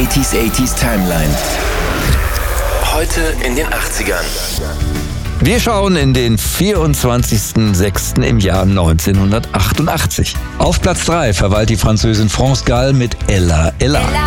80s Timeline. Heute in den 80ern. Wir schauen in den 24.06. im Jahr 1988. Auf Platz 3 verweilt die Französin France Gall mit Ella Ella.